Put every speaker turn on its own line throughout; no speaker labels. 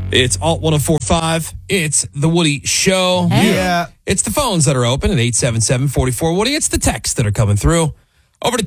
It's Alt 1045. It's The Woody Show.
Yeah.
It's the phones that are open at 877-44-WOODY. It's the texts that are coming through. Over to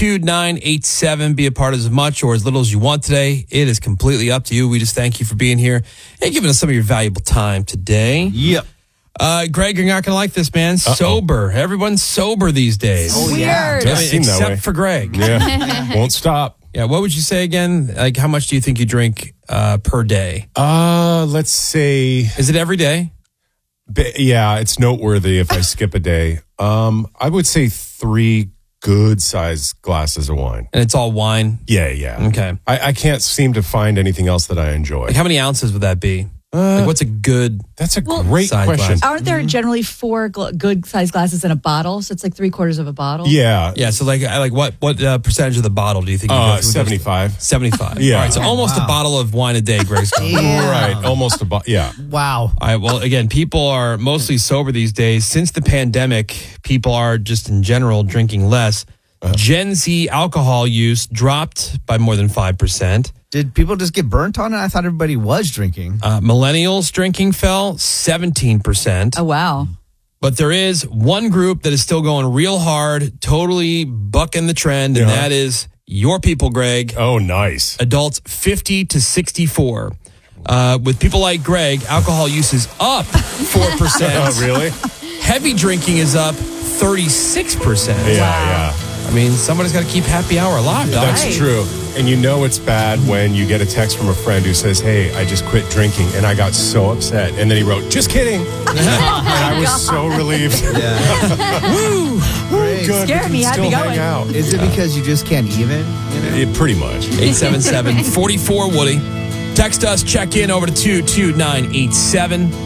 22987. Be a part of as much or as little as you want today. It is completely up to you. We just thank you for being here and giving us some of your valuable time today.
Yep.
Greg, you're not going to like this, man. Sober. Everyone's sober these days.
Oh, yeah.
Weird.
Does seem that
Except
way.
for Greg.
Yeah. Won't stop.
Yeah, what would you say again? Like, how much do you think you drink per day?
Let's say,
Is it every day?
yeah, it's noteworthy if I skip a day. I would say 3 good sized glasses of wine.
And it's all wine?
Yeah.
Okay.
I can't seem to find anything else that I enjoy.
Like, how many ounces would that be? Like, what's a good...
That's a great
size
question.
glass.
Aren't there generally 4 good sized glasses in a bottle? So it's like 3/4 of a bottle.
Yeah.
Yeah, so like what percentage of the bottle do you think you go through?
75.
75.
Yeah.
All right, so almost a bottle of wine a day, Greg's going.
Right. Almost yeah.
Wow.
All right, well, again, people are mostly sober these days. Since the pandemic, people are just in general drinking less. Gen Z alcohol use dropped by more than 5%.
Did people just get burnt on it? I thought everybody was drinking.
Millennials drinking fell 17%.
Oh, wow.
But there is one group that is still going real hard, totally bucking the trend, and that is your people, Greg.
Oh, nice.
Adults 50 to 64. With people like Greg, alcohol use is up 4%.
Oh, really?
Heavy drinking is up 36%.
Yeah.
I mean, somebody's got to keep happy hour alive, dog.
That's true. And you know it's bad when you get a text from a friend who says, hey, I just quit drinking and I got so upset. And then he wrote, just kidding. And I was so relieved. Woo! Good.
Scared me.
We can
I'd
still
be
hang
going.
out.
Is it because you just can't even? You know?
Pretty much.
877-44-WOODY. Text us, check in over to 22987.